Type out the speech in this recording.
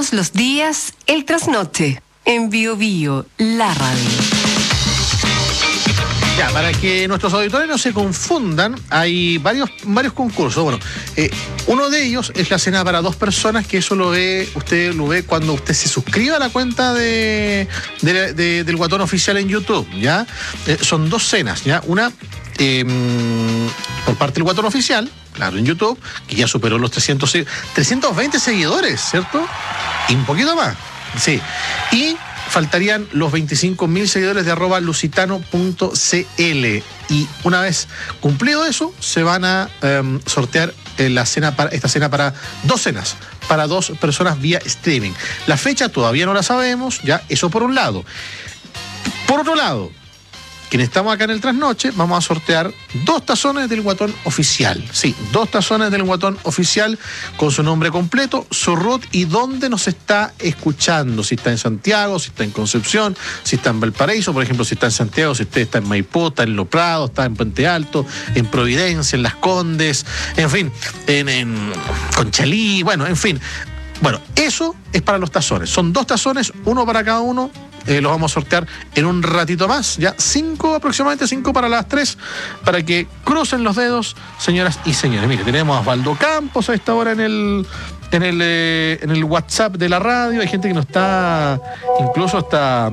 Todos los días, el trasnoche. En Bio Bio, la radio. Ya, para que nuestros auditores no se confundan, hay varios concursos. Bueno, uno de ellos es la cena para 2 personas, que eso usted lo ve cuando usted se suscriba a la cuenta del Guatón Oficial en YouTube, ¿ya? Son 2 cenas, ¿ya? Una por parte del Guatón Oficial, claro, en YouTube, que ya superó los 320 seguidores, ¿cierto? Y un poquito más, sí. Y faltarían los 25.000 seguidores de @lusitano.cl. Y una vez cumplido eso, se van a sortear esta cena para 2 cenas, para 2 personas vía streaming. La fecha todavía no la sabemos, ya, eso por un lado. Por otro lado, quienes estamos acá en el Trasnoche, vamos a sortear 2 tazones del Guatón Oficial. Sí, 2 tazones del Guatón Oficial con su nombre completo, su RUT y dónde nos está escuchando. Si está en Santiago, si está en Concepción, si está en Valparaíso, por ejemplo, si está en Santiago, si usted está en Maipú, está en Los Prados, está en Puente Alto, en Providencia, en Las Condes, en fin, en Conchalí, bueno, en fin. Bueno, eso es para los tazones. Son 2 tazones, uno para cada uno. Los vamos a sortear en un ratito más, ya aproximadamente 5 para las 3, para que crucen los dedos, señoras y señores. Mire, tenemos a Osvaldo Campos a esta hora en el WhatsApp de la radio. Hay gente que nos está, incluso está